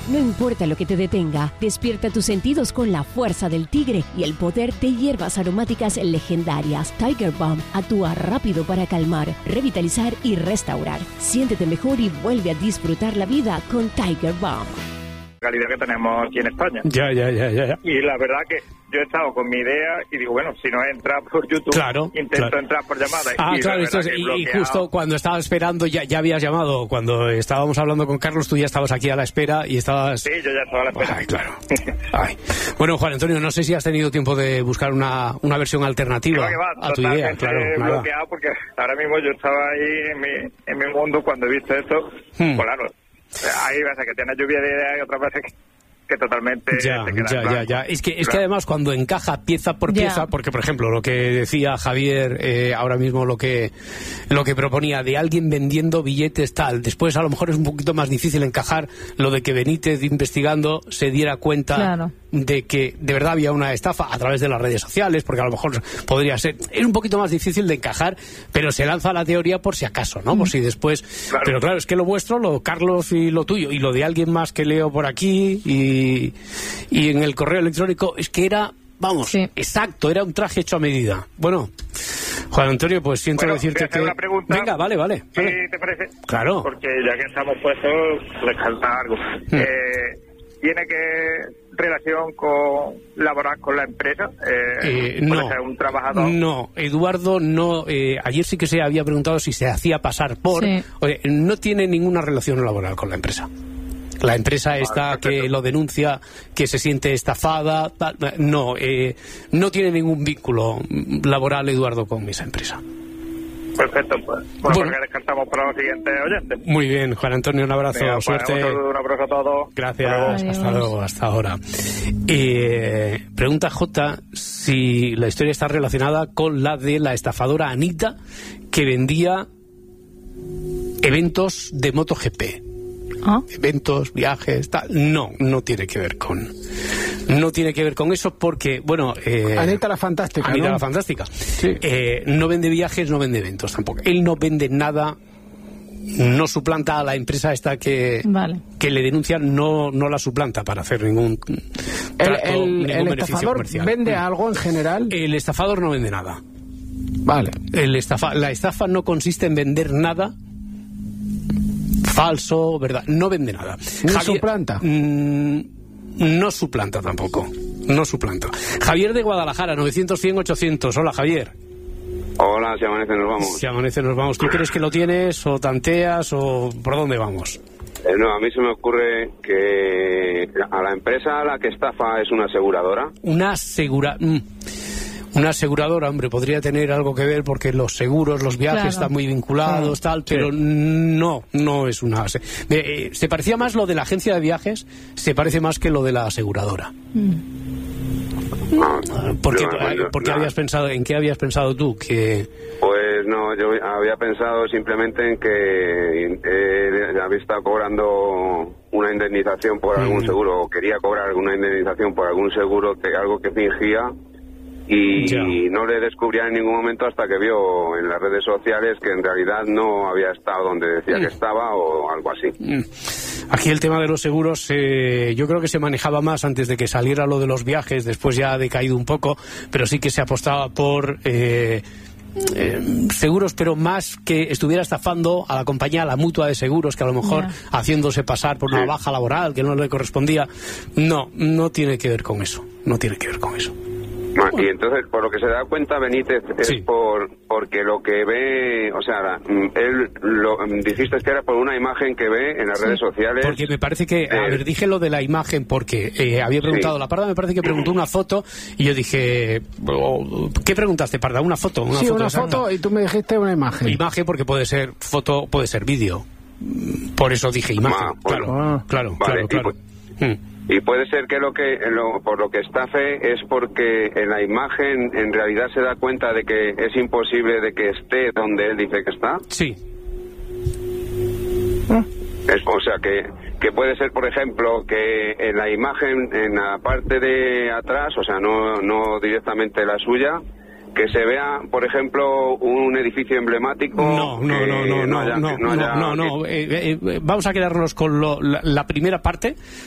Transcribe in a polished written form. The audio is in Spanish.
No importa lo que te detenga, despierta tus sentidos con la fuerza del tigre y el poder de hierbas aromáticas legendarias. Tiger Balm actúa rápido para calmar, revitalizar y restaurar. Siéntete mejor y vuelve a disfrutar la vida con Tiger Balm. Calidad que tenemos aquí en España. Ya. Y la verdad que yo he estado con mi idea y digo, bueno, si no entra por YouTube, intento entrar por llamada. Y justo cuando estaba esperando, ya habías llamado. Cuando estábamos hablando con Carlos, tú ya estabas aquí a la espera y estabas... Sí, yo ya estaba a la espera. Ay, claro. Ay. Bueno, Juan Antonio, no sé si has tenido tiempo de buscar una versión alternativa a tu idea. Claro, bloqueado porque ahora mismo yo estaba ahí en mi mundo cuando he visto esto. Pues claro, hay veces que tienes lluvia de ideas y otras veces que totalmente ya. Es que además cuando encaja pieza por pieza, porque por ejemplo lo que decía Javier ahora mismo, lo que proponía de alguien vendiendo billetes tal, después a lo mejor es un poquito más difícil encajar lo de que Benítez investigando se diera cuenta de que de verdad había una estafa a través de las redes sociales, porque a lo mejor podría ser, es un poquito más difícil de encajar, pero se lanza la teoría por si acaso, ¿no? Por si después, pero claro, es que lo vuestro, lo Carlos y lo tuyo y lo de alguien más que leo por aquí y en el correo electrónico, es que era, exacto, era un traje hecho a medida. Bueno, Juan Antonio, pues siento decirte que... Una pregunta, venga, vale. ¿Sí te parece? Claro. Porque ya que estamos puestos, les falta algo. ¿Tiene que relación con laborar con la empresa? No. Ser un trabajador. No, Eduardo, no. Ayer sí que se había preguntado si se hacía pasar por... Oye, no tiene ninguna relación laboral con la empresa. La empresa que lo denuncia, que se siente estafada, no tiene ningún vínculo laboral Eduardo con esa empresa. Perfecto, pues. Bueno, descartamos para los siguientes oyentes. Muy bien, Juan Antonio, un abrazo, suerte. Un abrazo a todos. Gracias, hasta luego, hasta ahora. Pregunta J si la historia está relacionada con la de la estafadora Anita, que vendía eventos de MotoGP. Eventos, viajes, tal. No tiene que ver con eso porque, bueno... Anita la Fantástica, Anita ¿no? la Fantástica. Sí. No vende viajes, no vende eventos tampoco. Él no vende nada, no suplanta a la empresa esta que le denuncia, no la suplanta para hacer ningún trato, ningún beneficio estafador comercial. ¿Vende algo en general? El estafador no vende nada. Vale. La estafa no consiste en vender nada falso, ¿verdad? No vende nada. ¿No suplanta? No suplanta tampoco. No suplanta. Javier de Guadalajara, 900-100-800. Hola, Javier. Hola, si amanece nos vamos. Si amanece nos vamos. ¿Tú crees que lo tienes o tanteas o por dónde vamos? No, a mí se me ocurre que a la empresa a la que estafa es una aseguradora. Una aseguradora, hombre, podría tener algo que ver porque los seguros, los viajes están muy vinculados, pero no es una... Se parecía más lo de la agencia de viajes, se parece más que lo de la aseguradora. ¿Por qué habías pensado, en qué habías pensado tú? Pues no, yo había pensado simplemente en que había estado cobrando una indemnización por algún seguro, o quería cobrar alguna indemnización por algún seguro, algo que fingía. Y no le descubría en ningún momento hasta que vio en las redes sociales que en realidad no había estado donde decía que estaba o algo así. Aquí el tema de los seguros yo creo que se manejaba más antes de que saliera lo de los viajes, después ya ha decaído un poco, pero sí que se apostaba por seguros, pero más que estuviera estafando a la compañía, a la mutua de seguros, que a lo mejor haciéndose pasar por una baja laboral que no le correspondía. No tiene que ver con eso. Y entonces, por lo que se da cuenta Benítez, es porque lo que ve, o sea, él dijiste que era por una imagen que ve en las redes sociales. Porque me parece que, dije lo de la imagen porque había preguntado, la Parda me parece que preguntó una foto y yo dije, ¿qué preguntaste, Parda? ¿Una foto? Una foto y tú me dijiste una imagen. Imagen porque puede ser foto, puede ser vídeo. Por eso dije imagen. Claro. Y puede ser que por lo que estafe es porque en la imagen en realidad se da cuenta de que es imposible de que esté donde él dice que está. Sí. O sea que puede ser, por ejemplo, que en la imagen, en la parte de atrás, o sea, no directamente la suya, que se vea, por ejemplo, un edificio emblemático. No. Vamos a quedarnos con la primera parte,